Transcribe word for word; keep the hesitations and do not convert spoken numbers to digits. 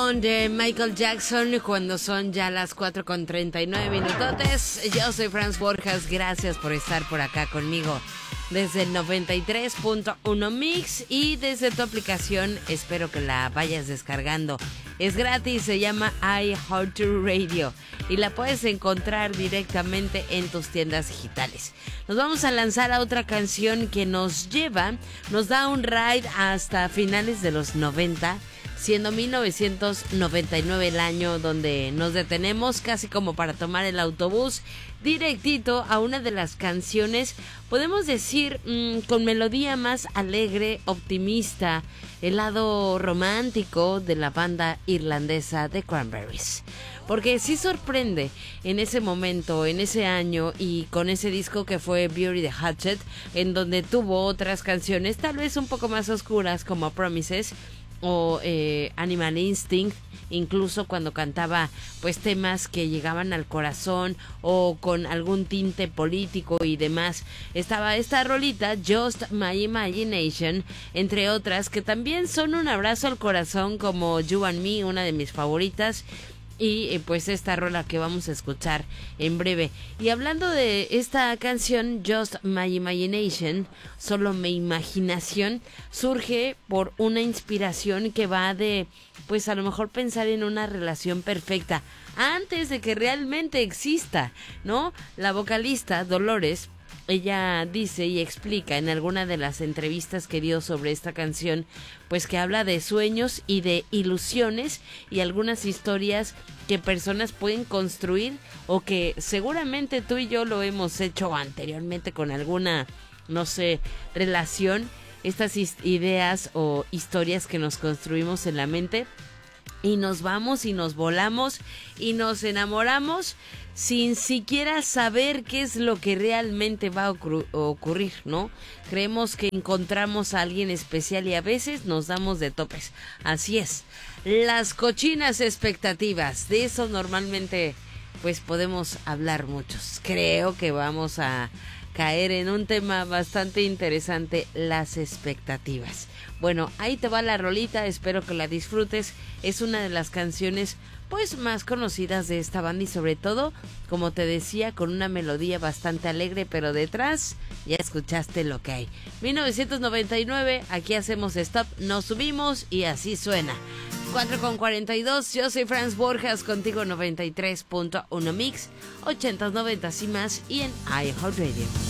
canción de Michael Jackson cuando son ya las cuatro con treinta y nueve minutotes. Yo soy Franz Borjas, gracias por estar por acá conmigo desde el noventa y tres punto uno Mix y desde tu aplicación. Espero que la vayas descargando. Es gratis, se llama iHeartRadio y la puedes encontrar directamente en tus tiendas digitales. Nos vamos a lanzar a otra canción que nos lleva, nos da un ride hasta finales de los noventa, siendo mil novecientos noventa y nueve el año donde nos detenemos casi como para tomar el autobús directito a una de las canciones, podemos decir, mmm, con melodía más alegre, optimista, el lado romántico de la banda irlandesa The Cranberries. Porque sí sorprende en ese momento, en ese año y con ese disco que fue Bury the Hatchet, en donde tuvo otras canciones tal vez un poco más oscuras como Promises o eh, Animal Instinct, incluso cuando cantaba pues temas que llegaban al corazón o con algún tinte político y demás. Estaba esta rolita Just My Imagination, entre otras que también son un abrazo al corazón, como You and Me, una de mis favoritas. Y eh, pues esta rola que vamos a escuchar en breve. Y hablando de esta canción, Just My Imagination, solo mi imaginación, surge por una inspiración que va de, pues a lo mejor pensar en una relación perfecta antes de que realmente exista, ¿no? La vocalista Dolores, ella dice y explica en alguna de las entrevistas que dio sobre esta canción, pues que habla de sueños y de ilusiones y algunas historias que personas pueden construir o que seguramente tú y yo lo hemos hecho anteriormente con alguna, no sé, relación, estas ideas o historias que nos construimos en la mente y nos vamos y nos volamos y nos enamoramos sin siquiera saber qué es lo que realmente va a ocurrir, ocurrir, ¿no? Creemos que encontramos a alguien especial y a veces nos damos de topes. Así es, las cochinas expectativas, de eso normalmente pues podemos hablar muchos. Creo que vamos a caer en un tema bastante interesante, las expectativas. Bueno, ahí te va la rolita, espero que la disfrutes. Es una de las canciones pues más conocidas de esta banda y sobre todo, como te decía, con una melodía bastante alegre, pero detrás ya escuchaste lo que hay. mil novecientos noventa y nueve, aquí hacemos stop, nos subimos y así suena. cuatro con cuarenta y dos, yo soy Franz Borjas, contigo noventa y tres punto uno Mix, ochentas, noventas y más y en iHeartRadio.